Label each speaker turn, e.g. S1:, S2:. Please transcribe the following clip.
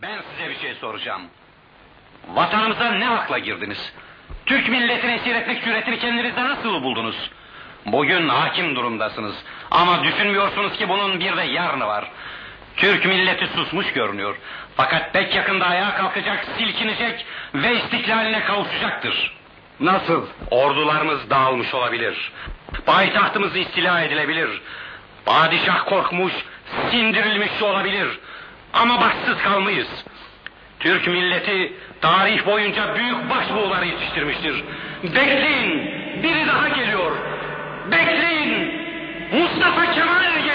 S1: Ben size bir şey soracağım. Vatanımıza ne hakla girdiniz? Türk milletini esir etmek cüretini kendinizde nasıl buldunuz? Bugün hakim durumdasınız. Ama düşünmüyorsunuz ki bunun bir de yarını var. Türk milleti susmuş görünüyor. Fakat pek yakında ayağa kalkacak, silkinecek ve istiklaline kavuşacaktır.
S2: Nasıl?
S1: Ordularımız dağılmış olabilir. Payitahtımız istila edilebilir. Padişah korkmuş, sindirilmiş olabilir. Ama başsız kalmayız. Türk milleti tarih boyunca büyük başbuğlar yetiştirmiştir. Bekleyin, biri daha geliyor. Bekleyin, Mustafa Kemal geliyor.